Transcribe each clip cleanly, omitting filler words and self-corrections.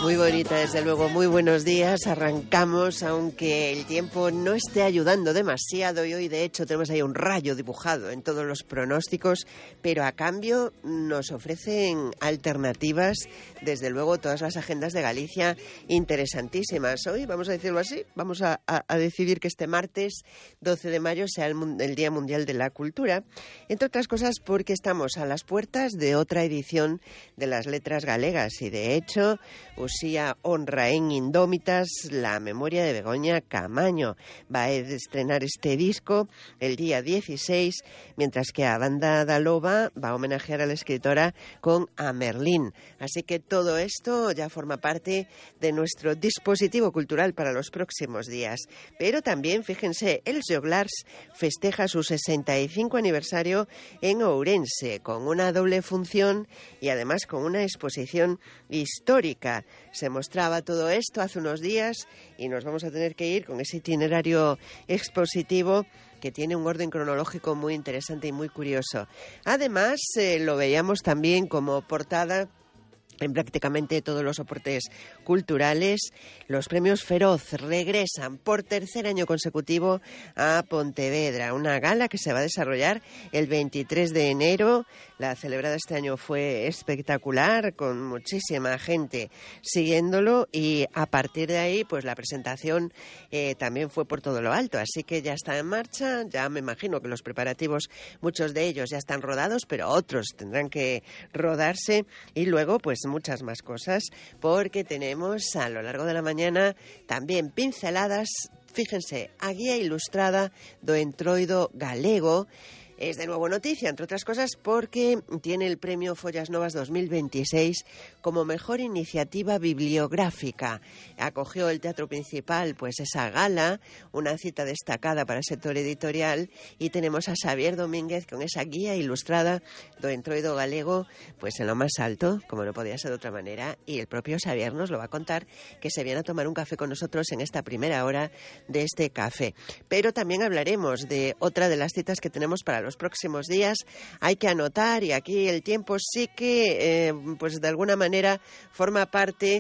Muy bonita, desde luego. Muy buenos días. Arrancamos, aunque el tiempo no esté ayudando demasiado, y hoy de hecho tenemos ahí un rayo dibujado en todos los pronósticos, pero a cambio nos ofrecen alternativas, desde luego, todas las agendas de Galicia interesantísimas. Hoy, vamos a decirlo así, vamos a decidir que este martes 12 de mayo sea el Día Mundial de la Cultura, entre otras cosas porque estamos a las puertas de otra edición de las letras galegas, y de hecho Uxía honra en Indómitas la memoria de Begoña Camaño. Va a estrenar este disco el día 16, mientras que a Banda da Loba va a homenajear a la escritora con A Merlín. Así que todo esto ya forma parte de nuestro dispositivo cultural para los próximos días. Pero también, fíjense, Els Joglars festeja su 65 aniversario en Ourense, con una doble función y además con una exposición histórica. Se mostraba todo esto hace unos días y nos vamos a tener que ir con ese itinerario expositivo que tiene un orden cronológico muy interesante y muy curioso. Además, lo veíamos también como portada en prácticamente todos los soportes culturales. Los premios Feroz regresan por tercer año consecutivo a Pontevedra, una gala que se va a desarrollar el 23 de enero. La celebrada este año fue espectacular, con muchísima gente siguiéndolo, y a partir de ahí pues la presentación también fue por todo lo alto, así que ya está en marcha. Ya me imagino que los preparativos, muchos de ellos ya están rodados, pero otros tendrán que rodarse, y luego pues muchas más cosas, porque tenemos a lo largo de la mañana también pinceladas, fíjense, a guía ilustrada do Entroido Galego. Es de nuevo noticia, entre otras cosas, porque tiene el premio Follas Novas 2026 como mejor iniciativa bibliográfica. Acogió el Teatro Principal pues esa gala, una cita destacada para el sector editorial, y tenemos a Xavier Domínguez con esa guía ilustrada do Entroido Galego pues en lo más alto, como no podía ser de otra manera, y el propio Xavier nos lo va a contar, que se viene a tomar un café con nosotros en esta primera hora de este café. Pero también hablaremos de otra de las citas que tenemos para los próximos días. Hay que anotar, y aquí el tiempo sí que pues de alguna manera forma parte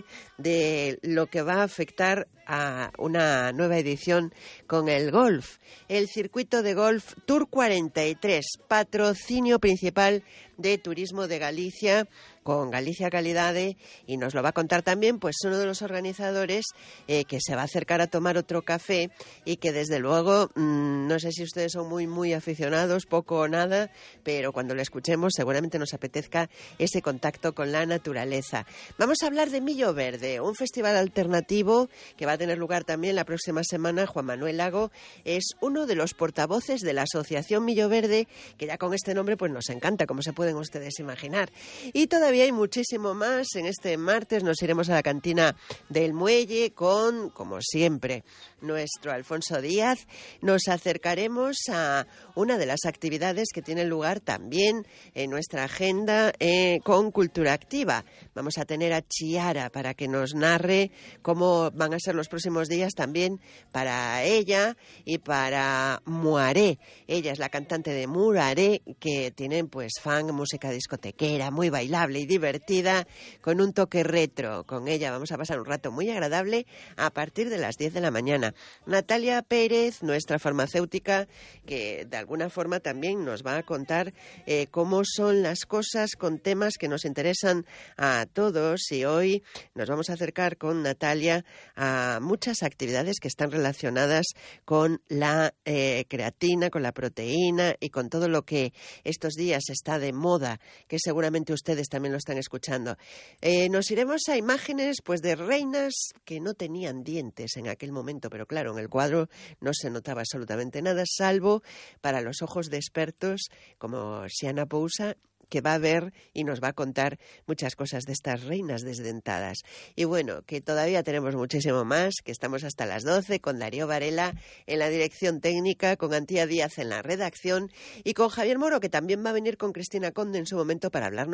de lo que va a afectar a una nueva edición con el golf. El circuito de golf Tour 43, patrocinio principal de Turismo de Galicia, con Galicia Calidade, y nos lo va a contar también pues uno de los organizadores que se va a acercar a tomar otro café, y que desde luego no sé si ustedes son muy aficionados, poco o nada, pero cuando lo escuchemos seguramente nos apetezca ese contacto con la naturaleza. Vamos a hablar de Millo Verde, un festival alternativo que va a tener lugar también la próxima semana. Juan Manuel Lago es uno de los portavoces de la Asociación Millo Verde, que ya con este nombre pues nos encanta, como se pueden ustedes imaginar. Y todavía hay muchísimo más. En este martes nos iremos a la cantina del Muelle con, como siempre, nuestro Alfonso Díaz. Nos acercaremos a una de las actividades que tienen lugar también en nuestra agenda con Cultura Activa. Vamos a tener a Chiara para que nos narre cómo van a ser los próximos días también para ella y para Muaré. Ella es la cantante de Muaré, que tienen pues fan, música discotequera, muy bailable y divertida, con un toque retro. Con ella vamos a pasar un rato muy agradable a partir de las 10 de la mañana. Natalia Pérez, nuestra farmacéutica, que de alguna forma también nos va a contar cómo son las cosas con temas que nos interesan a todos, y hoy nos vamos a acercar con Natalia a muchas actividades que están relacionadas con la creatina, con la proteína y con todo lo que estos días está de moda, que seguramente ustedes también lo están escuchando. Nos iremos a imágenes pues de reinas que no tenían dientes en aquel momento, pero claro, en el cuadro no se notaba absolutamente nada, salvo para los ojos de expertos como Xiana Pousa, que va a ver y nos va a contar muchas cosas de estas reinas desdentadas. Y bueno, que todavía tenemos muchísimo más, que estamos hasta las 12 con Darío Varela en la dirección técnica, con Antía Díaz en la redacción y con Javier Moro, que también va a venir con Cristina Conde en su momento para hablarnos